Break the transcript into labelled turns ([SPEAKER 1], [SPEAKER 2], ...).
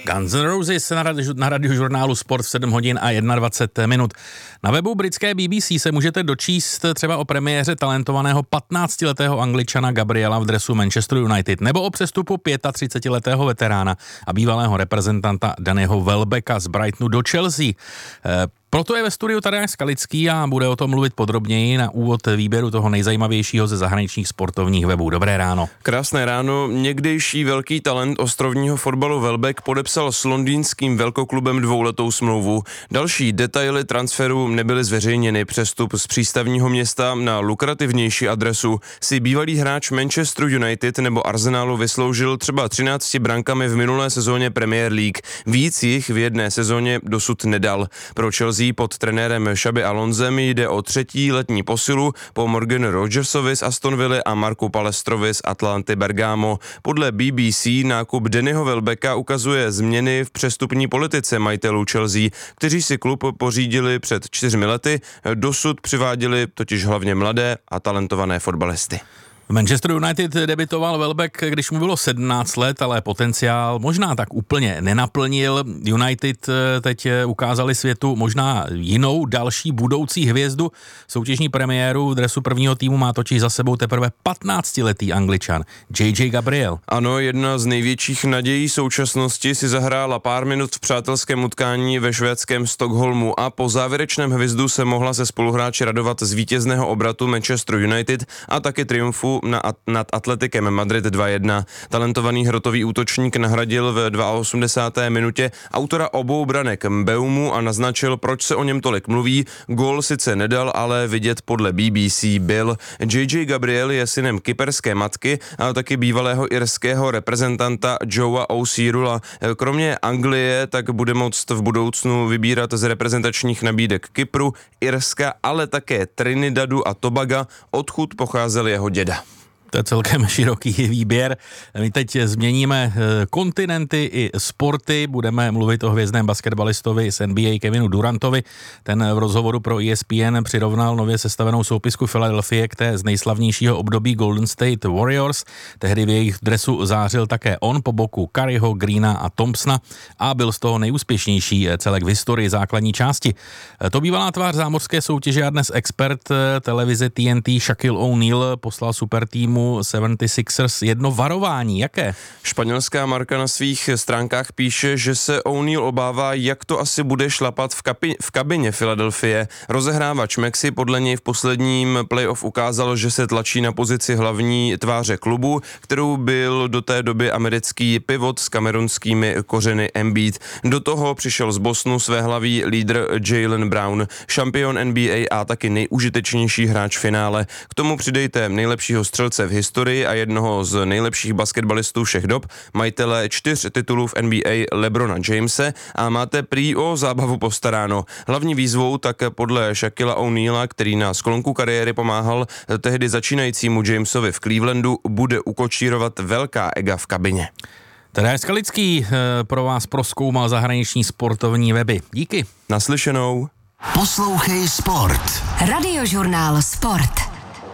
[SPEAKER 1] Guns N' Roses na radiožurnálu Sport v 7 hodin a 21 minut. Na webu britské BBC se můžete dočíst třeba o premiéře talentovaného 15letého Angličana Gabriela v dresu Manchester United nebo o přestupu 35letého veterána a bývalého reprezentanta Dannyho Welbecka z Brightonu do Chelsea. Proto je ve studiu Tadeáš Skalický a bude o tom mluvit podrobněji na úvod výběru toho nejzajímavějšího ze zahraničních sportovních webů. Dobré ráno.
[SPEAKER 2] Krásné ráno. Někdejší velký talent ostrovního fotbalu Welbeck podepsal s londýnským velkoklubem 2letou smlouvu. Další detaily transferu nebyly zveřejněny. Přestup z přístavního města na lukrativnější adresu si bývalý hráč Manchester United nebo Arsenalu vysloužil třeba 13 brankami v minulé sezóně Premier League. Víc jich v jedné sezóně dosud nedal. Pro Chelsea pod trenérem Xabi Alonsem jde o třetí letní posilu po Morganu Rodgersovi z Aston Villa a Marku Palestrovi z Atlanty Bergamo. Podle BBC nákup Dannyho Welbecka ukazuje změny v přestupní politice majitelů Chelsea, kteří si klub pořídili před 4 lety, dosud přiváděli totiž hlavně mladé a talentované fotbalisty.
[SPEAKER 1] V Manchester United debitoval Welbeck, když mu bylo 17 let, ale potenciál možná tak úplně nenaplnil. United teď ukázali světu možná jinou, další budoucí hvězdu. Soutěžní premiéru v dresu prvního týmu má totiž za sebou teprve 15letý Angličan JJ Gabriel.
[SPEAKER 2] Ano, jedna z největších nadějí současnosti si zahrála pár minut v přátelském utkání ve švédském Stockholmu a po závěrečném hvizdu se mohla se spoluhráči radovat z vítězného obratu Manchester United a taky triumfu nad Atletikem Madrid 2-1. Talentovaný hrotový útočník nahradil v 82. minutě autora obou branek Mbeumu a naznačil, proč se o něm tolik mluví. Gól sice nedal, ale vidět podle BBC byl. JJ Gabriel je synem kyperské matky a taky bývalého irského reprezentanta Joea O'Searula. Kromě Anglie tak bude moct v budoucnu vybírat z reprezentačních nabídek Kypru, Irska, ale také Trinidadu a Tobaga, odkud pocházel jeho děda.
[SPEAKER 1] To je celkem široký výběr. My teď změníme kontinenty i sporty. Budeme mluvit o hvězdném basketbalistovi z NBA Kevinu Durantovi. Ten v rozhovoru pro ESPN přirovnal nově sestavenou soupisku Philadelphie k té z nejslavnějšího období Golden State Warriors. Tehdy v jejich dresu zářil také on po boku Curryho, Greena a Thompsona a byl z toho nejúspěšnější celek v historii základní části. To bývalá tvář zámořské soutěže a dnes expert televize TNT Shaquille O'Neal poslal supertýmu 76ers jedno varování. Jaké?
[SPEAKER 2] Španělská marka na svých stránkách píše, že se O'Neal obává, jak to asi bude šlapat v kabině Philadelphie. Rozehrávač Maxey podle něj v posledním playoff ukázal, že se tlačí na pozici hlavní tváře klubu, kterou byl do té doby americký pivot s kamerunskými kořeny Embiid. Do toho přišel z Bostonu svéhlavý lídr Jaylen Brown, šampion NBA a taky nejužitečnější hráč finále. K tomu přidejte nejlepšího střelce v historii a jednoho z nejlepších basketbalistů všech dob, majitele 4 titulů v NBA LeBrona Jamese a máte prý o zábavu postaráno. Hlavní výzvou tak podle Shaquilla O'Neala, který na sklonku kariéry pomáhal tehdy začínajícímu Jamesovi v Clevelandu, bude ukočírovat velká ega v kabině.
[SPEAKER 1] Tadeáš Skalický pro vás prozkoumal zahraniční sportovní weby. Díky.
[SPEAKER 2] Naslyšenou.
[SPEAKER 3] Poslouchej Sport.
[SPEAKER 4] Radiožurnál Sport.